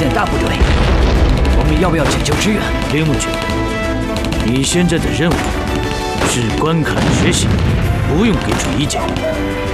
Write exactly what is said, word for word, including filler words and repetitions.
大部队，我们要不要请求支援？ 铃木君，你现在的任务是观看学习，不用给出意见。